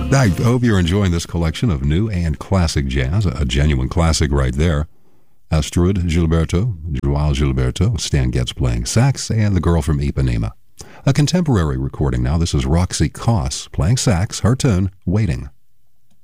I hope you're enjoying this collection of new and classic jazz, a genuine classic right there. Astrud Gilberto, Joao Gilberto, Stan Getz playing sax, and the girl from Ipanema. A contemporary recording now. This is Roxy Koss playing sax, her tune, Waiting.